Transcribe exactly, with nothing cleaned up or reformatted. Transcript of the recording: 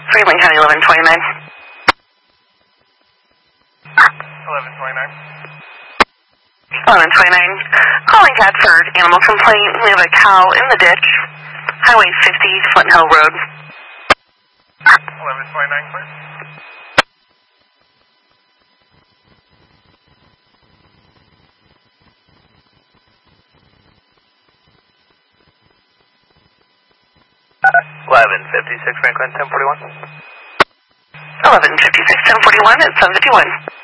Franklin County, eleven twenty-nine. eleven twenty-nine. eleven twenty-nine. Calling Cat for animal complaint. We have a cow in the ditch. Highway fifty, Flint Hill Road. eleven twenty-nine, please. eleven fifty-six, Franklin, ten forty-one. eleven fifty-six, ten forty-one at seven fifty-one.